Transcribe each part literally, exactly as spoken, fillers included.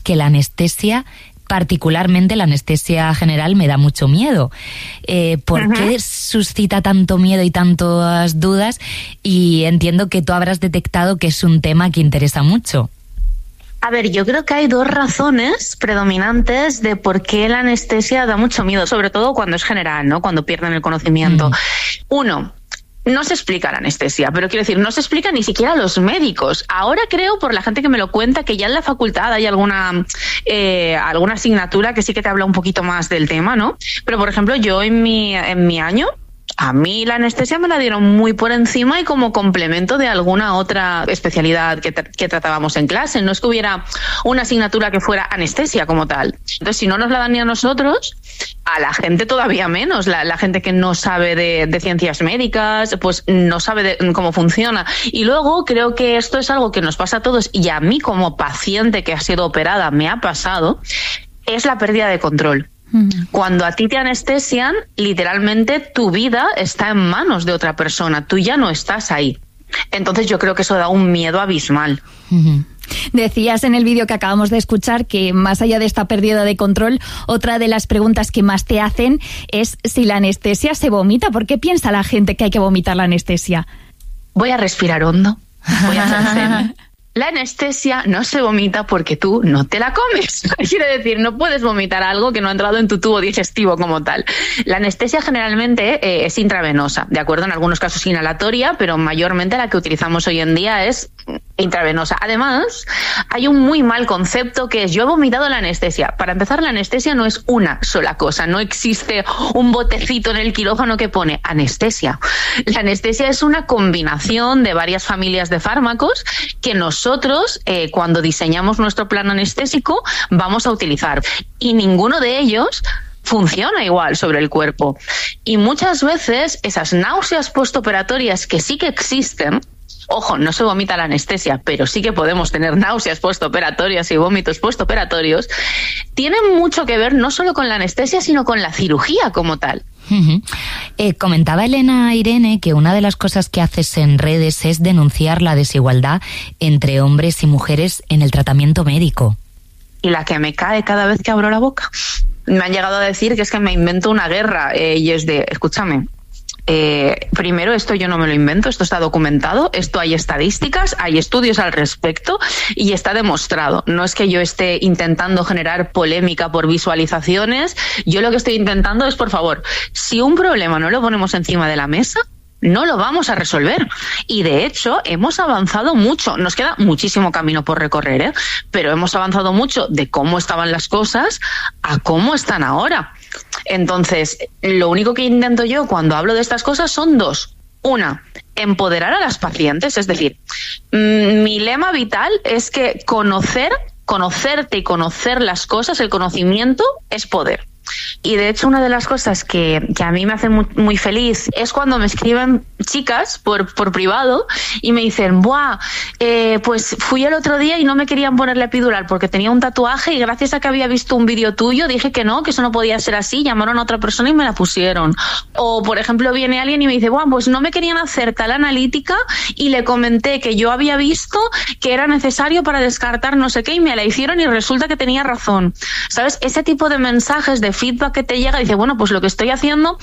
que la anestesia, particularmente la anestesia general, me da mucho miedo. Eh, ¿Por uh-huh. qué suscita tanto miedo y tantas dudas? Y entiendo que tú habrás detectado que es un tema que interesa mucho. A ver, yo creo que hay dos razones predominantes de por qué la anestesia da mucho miedo, sobre todo cuando es general, ¿no? Cuando pierden el conocimiento. Mm. Uno, no se explica la anestesia, pero quiero decir, no se explica ni siquiera a los médicos. Ahora creo, por la gente que me lo cuenta, que ya en la facultad hay alguna eh, alguna asignatura que sí que te habla un poquito más del tema, ¿no? Pero, por ejemplo, yo en mi, en mi año, a mí la anestesia me la dieron muy por encima y como complemento de alguna otra especialidad que, tra- que tratábamos en clase. No es que hubiera una asignatura que fuera anestesia como tal. Entonces, si no nos la dan ni a nosotros, a la gente todavía menos. La, la gente que no sabe de, de ciencias médicas, pues no sabe de cómo funciona. Y luego creo que esto es algo que nos pasa a todos, y a mí como paciente que ha sido operada me ha pasado, es la pérdida de control. Cuando a ti te anestesian, literalmente tu vida está en manos de otra persona, tú ya no estás ahí. Entonces yo creo que eso da un miedo abismal. Uh-huh. Decías en el vídeo que acabamos de escuchar que más allá de esta pérdida de control, otra de las preguntas que más te hacen es si la anestesia se vomita. ¿Por qué piensa la gente que hay que vomitar la anestesia? Voy a respirar hondo, voy a hacer zen. La anestesia no se vomita porque tú no te la comes. Quiere decir, no puedes vomitar algo que no ha entrado en tu tubo digestivo como tal. La anestesia generalmente eh, es intravenosa, de acuerdo, en algunos casos inhalatoria, pero mayormente la que utilizamos hoy en día es intravenosa. Además, hay un muy mal concepto que es: yo he vomitado la anestesia. Para empezar, la anestesia no es una sola cosa, no existe un botecito en el quirófano que pone anestesia. La anestesia es una combinación de varias familias de fármacos que nosotros, eh, cuando diseñamos nuestro plan anestésico, vamos a utilizar. Y ninguno de ellos funciona igual sobre el cuerpo. Y muchas veces esas náuseas postoperatorias que sí que existen, ojo, no se vomita la anestesia, pero sí que podemos tener náuseas postoperatorias y vómitos postoperatorios, tienen mucho que ver no solo con la anestesia, sino con la cirugía como tal. Uh-huh. Eh, comentaba Elena Irene que una de las cosas que haces en redes es denunciar la desigualdad entre hombres y mujeres en el tratamiento médico. Y la que me cae cada vez que abro la boca. Me han llegado a decir que es que me invento una guerra, eh, y es de, escúchame, Eh, primero, esto yo no me lo invento, esto está documentado, esto hay estadísticas, hay estudios al respecto y está demostrado. No es que yo esté intentando generar polémica por visualizaciones, yo lo que estoy intentando es, por favor, si un problema no lo ponemos encima de la mesa, no lo vamos a resolver. Y de hecho, hemos avanzado mucho. Nos queda muchísimo camino por recorrer, ¿eh? Pero hemos avanzado mucho de cómo estaban las cosas a cómo están ahora. Entonces, lo único que intento yo cuando hablo de estas cosas son dos. Una, empoderar a las pacientes. Es decir, mmm, mi lema vital es que conocer, conocerte y conocer las cosas, el conocimiento es poder. Y de hecho una de las cosas que, que a mí me hace muy, muy feliz es cuando me escriben chicas por, por privado y me dicen, buah, eh, pues fui el otro día y no me querían ponerle epidural porque tenía un tatuaje y gracias a que había visto un vídeo tuyo dije que no, que eso no podía ser así, llamaron a otra persona y me la pusieron. O por ejemplo viene alguien y me dice, buah, pues no me querían hacer tal analítica y le comenté que yo había visto que era necesario para descartar no sé qué y me la hicieron y resulta que tenía razón. ¿Sabes? Ese tipo de mensajes de feedback que te llega y dice, bueno, pues lo que estoy haciendo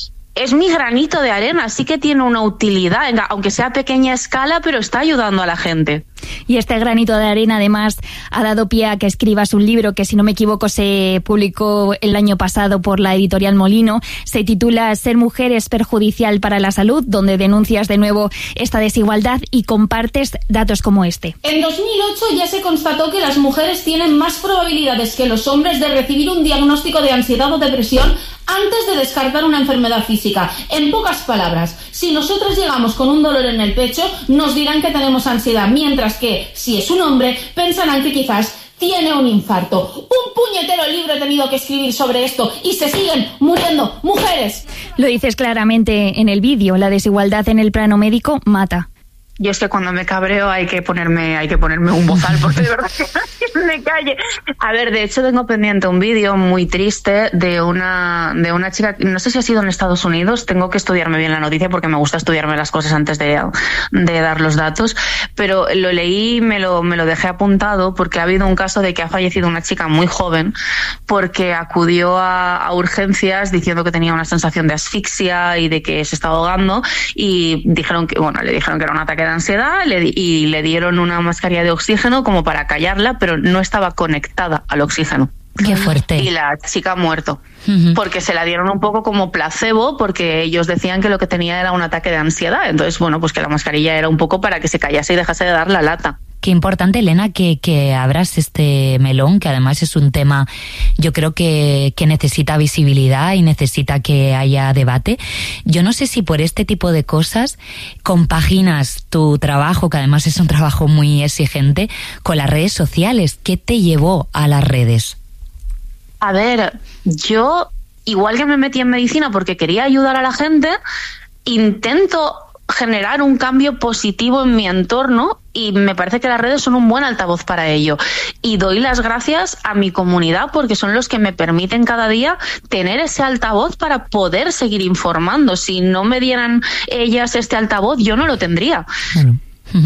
es mi granito de arena, sí que tiene una utilidad, aunque sea a pequeña escala, pero está ayudando a la gente. Y este granito de arena además ha dado pie a que escribas un libro que, si no me equivoco, se publicó el año pasado por la editorial Molino. Se titula Ser mujer es perjudicial para la salud, donde denuncias de nuevo esta desigualdad y compartes datos como este. En dos mil ocho ya se constató que las mujeres tienen más probabilidades que los hombres de recibir un diagnóstico de ansiedad o depresión antes de descartar una enfermedad física. En pocas palabras, si nosotras llegamos con un dolor en el pecho, nos dirán que tenemos ansiedad, mientras que, si es un hombre, pensarán que quizás tiene un infarto. Un puñetero libro he tenido que escribir sobre esto y se siguen muriendo mujeres. Lo dices claramente en el vídeo, la desigualdad en el plano médico mata. Yo es que cuando me cabreo hay que ponerme, hay que ponerme un bozal porque de verdad que me calle. A ver, de hecho tengo pendiente un vídeo muy triste de una, de una chica, no sé si ha sido en Estados Unidos, tengo que estudiarme bien la noticia porque me gusta estudiarme las cosas antes de, de dar los datos, pero lo leí, me lo, me lo dejé apuntado porque ha habido un caso de que ha fallecido una chica muy joven porque acudió a, a urgencias diciendo que tenía una sensación de asfixia y de que se estaba ahogando y dijeron que, bueno, le dijeron que era un ataque de ansiedad le, y le dieron una mascarilla de oxígeno como para callarla, pero no estaba conectada al oxígeno. Qué fuerte. Y la chica ha muerto. Uh-huh. Porque se la dieron un poco como placebo, porque ellos decían que lo que tenía era un ataque de ansiedad. Entonces, bueno, pues que la mascarilla era un poco para que se callase y dejase de dar la lata. Qué importante, Elena, que, que abras este melón, que además es un tema, yo creo que, que necesita visibilidad y necesita que haya debate. Yo no sé si por este tipo de cosas compaginas tu trabajo, que además es un trabajo muy exigente, con las redes sociales. ¿Qué te llevó a las redes? A ver, yo, igual que me metí en medicina porque quería ayudar a la gente, intento generar un cambio positivo en mi entorno y me parece que las redes son un buen altavoz para ello. Y doy las gracias a mi comunidad porque son los que me permiten cada día tener ese altavoz para poder seguir informando. Si no me dieran ellas este altavoz, yo no lo tendría. Bueno.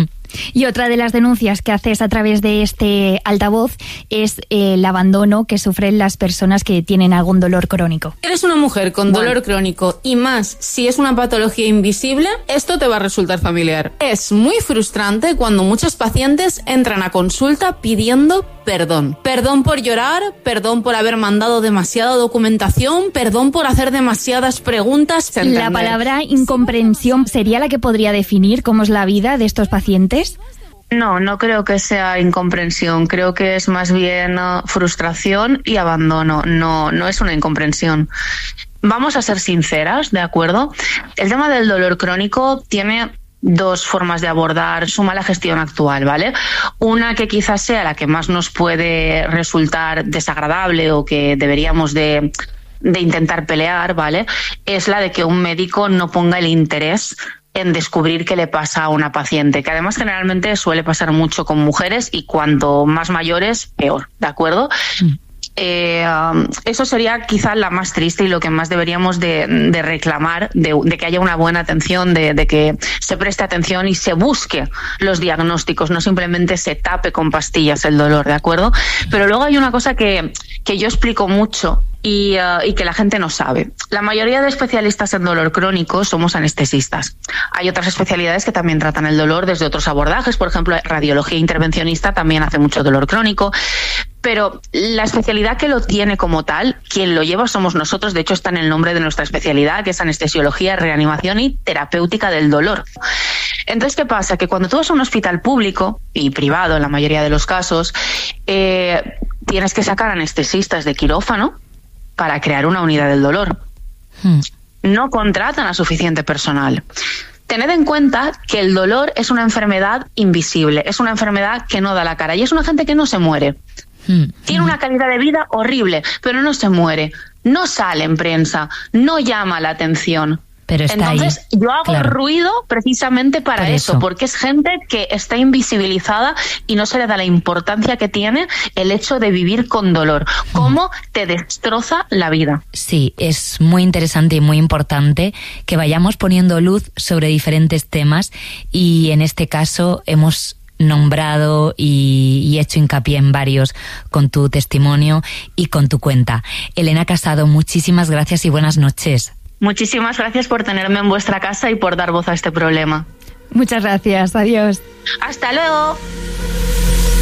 Y otra de las denuncias que haces a través de este altavoz es eh, el abandono que sufren las personas que tienen algún dolor crónico. Eres una mujer con Bueno. dolor crónico y más si es una patología invisible, esto te va a resultar familiar. Es muy frustrante cuando muchos pacientes entran a consulta pidiendo perdón. Perdón por llorar, perdón por haber mandado demasiada documentación, perdón por hacer demasiadas preguntas. La palabra incomprensión sería la que podría definir cómo es la vida de estos pacientes. No, no creo que sea incomprensión. Creo que es más bien uh, frustración y abandono. No, no es una incomprensión. Vamos a ser sinceras, ¿de acuerdo? El tema del dolor crónico tiene dos formas de abordar su mala gestión actual, ¿vale? Una que quizás sea la que más nos puede resultar desagradable o que deberíamos de, de intentar pelear, ¿vale? Es la de que un médico no ponga el interés en descubrir qué le pasa a una paciente, que además generalmente suele pasar mucho con mujeres y cuanto más mayores, peor, ¿de acuerdo? Mm. Eh, um, eso sería quizá la más triste y lo que más deberíamos de, de reclamar, de, de que haya una buena atención, de, de que se preste atención y se busque los diagnósticos, no simplemente se tape con pastillas el dolor, ¿de acuerdo? Pero luego hay una cosa que, que yo explico mucho y, uh, y que la gente no sabe. La mayoría de especialistas en dolor crónico somos anestesistas. Hay otras especialidades que también tratan el dolor desde otros abordajes, por ejemplo, radiología intervencionista también hace mucho dolor crónico. Pero la especialidad que lo tiene como tal, quien lo lleva somos nosotros. De hecho, está en el nombre de nuestra especialidad, que es anestesiología, reanimación y terapéutica del dolor. Entonces, ¿qué pasa? Que cuando tú vas a un hospital público y privado, en la mayoría de los casos, eh, tienes que sacar anestesistas de quirófano para crear una unidad del dolor. Hmm. No contratan a suficiente personal. Tened en cuenta que el dolor es una enfermedad invisible, es una enfermedad que no da la cara y es una gente que no se muere. Tiene una calidad de vida horrible, pero no se muere, no sale en prensa, no llama la atención. Pero está Entonces, ahí. yo hago Claro. ruido precisamente para Por eso, eso. porque es gente que está invisibilizada y no se le da la importancia que tiene el hecho de vivir con dolor, cómo te destroza la vida. Sí, es muy interesante y muy importante que vayamos poniendo luz sobre diferentes temas y en este caso hemos nombrado y, y hecho hincapié en varios con tu testimonio y con tu cuenta. Elena Casado, muchísimas gracias y buenas noches. Muchísimas gracias por tenerme en vuestra casa y por dar voz a este problema. Muchas gracias, adiós. Hasta luego.